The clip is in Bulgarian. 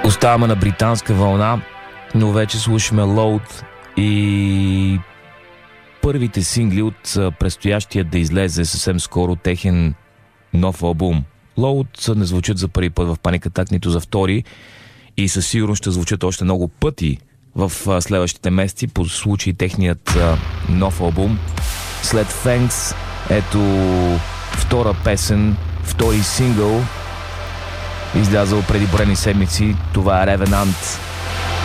Оставаме на британска вълна, но вече слушаме Load и първите сингли от предстоящия да излезе съвсем скоро техен нов албум. Load не звучат за първи път в Panic Attack, нито за втори, и със сигурност ще звучат още много пъти в следващите месеци по случай техният нов албум. След Thanks, ето втора песен, втори сингъл, излязъл преди броени седмици. Това е Revenant.